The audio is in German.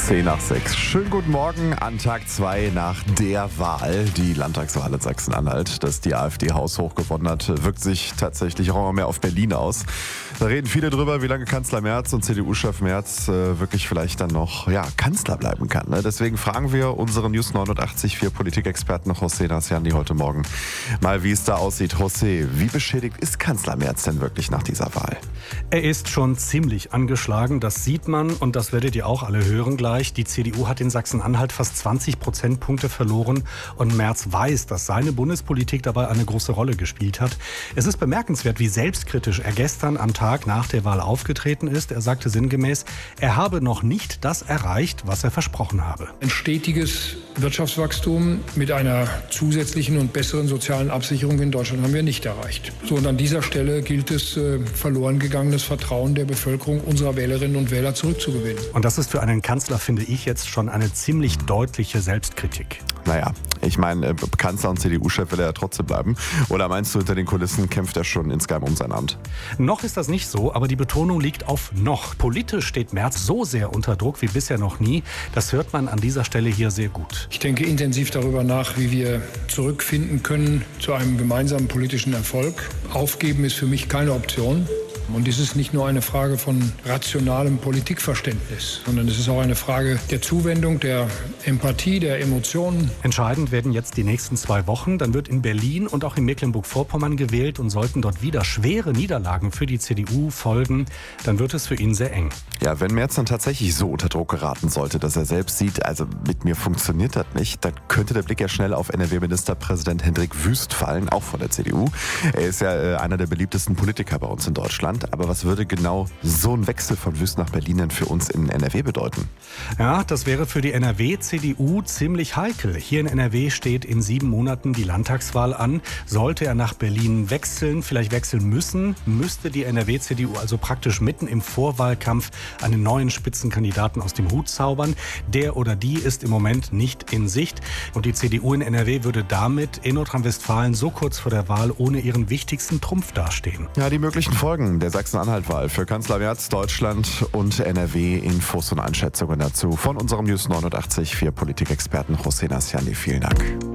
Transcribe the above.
10 nach 6. Schönen guten Morgen an Tag 2 nach der Wahl, die Landtagswahl in Sachsen-Anhalt. Dass die AfD haushoch gewonnen hat, wirkt sich tatsächlich auch immer mehr auf Berlin aus. Da reden viele drüber, wie lange Kanzler Merz und CDU-Chef Merz wirklich vielleicht dann noch Kanzler bleiben kann. Ne? Deswegen fragen wir unseren News 89.4 Politikexperten José Nasciandi heute Morgen mal, wie es da aussieht. José, wie beschädigt ist Kanzler Merz denn wirklich nach dieser Wahl? Er ist schon ziemlich angeschlagen, das sieht man und das werdet ihr auch alle hören gleich. Die CDU hat in Sachsen-Anhalt fast 20 Prozentpunkte verloren und Merz weiß, dass seine Bundespolitik dabei eine große Rolle gespielt hat. Es ist bemerkenswert, wie selbstkritisch er gestern am Tag nach der Wahl aufgetreten ist. Er sagte sinngemäß, er habe noch nicht das erreicht, was er versprochen habe. Ein stetiges Wirtschaftswachstum mit einer zusätzlichen und besseren sozialen Absicherung in Deutschland haben wir nicht erreicht. So, und an dieser Stelle gilt es, verloren gegangenes Vertrauen der Bevölkerung unserer Wählerinnen und Wähler zurückzugewinnen. Und das ist für einen Kanzler, finde ich, jetzt schon eine ziemlich deutliche Selbstkritik. Naja, ich meine, Kanzler und CDU-Chef will er ja trotzdem bleiben. Oder meinst du, hinter den Kulissen kämpft er schon insgeheim um sein Amt? Noch ist das nicht so, aber die Betonung liegt auf noch. Politisch steht Merz so sehr unter Druck wie bisher noch nie. Das hört man an dieser Stelle hier sehr gut. Ich denke intensiv darüber nach, wie wir zurückfinden können zu einem gemeinsamen politischen Erfolg. Aufgeben ist für mich keine Option. Und es ist nicht nur eine Frage von rationalem Politikverständnis, sondern es ist auch eine Frage der Zuwendung, der Empathie, der Emotionen. Entscheidend werden jetzt die nächsten 2 Wochen. Dann wird in Berlin und auch in Mecklenburg-Vorpommern gewählt und sollten dort wieder schwere Niederlagen für die CDU folgen, dann wird es für ihn sehr eng. Ja, wenn Merz dann tatsächlich so unter Druck geraten sollte, dass er selbst sieht, also mit mir funktioniert das nicht, dann könnte der Blick ja schnell auf NRW-Ministerpräsident Hendrik Wüst fallen, auch von der CDU. Er ist ja einer der beliebtesten Politiker bei uns in Deutschland. Aber was würde genau so ein Wechsel von Wüst nach Berlin denn für uns in NRW bedeuten? Ja, das wäre für die NRW-CDU ziemlich heikel. Hier in NRW steht in 7 Monaten die Landtagswahl an. Sollte er nach Berlin wechseln, vielleicht wechseln müssen, müsste die NRW-CDU also praktisch mitten im Vorwahlkampf einen neuen Spitzenkandidaten aus dem Hut zaubern. Der oder die ist im Moment nicht in Sicht. Und die CDU in NRW würde damit in Nordrhein-Westfalen so kurz vor der Wahl ohne ihren wichtigsten Trumpf dastehen. Ja, die möglichen Folgen der Sachsen-Anhalt-Wahl für Kanzler Merz, Deutschland und NRW. Infos und Einschätzungen dazu von unserem News 89.4 Politikexperten José Nasciandi. Vielen Dank.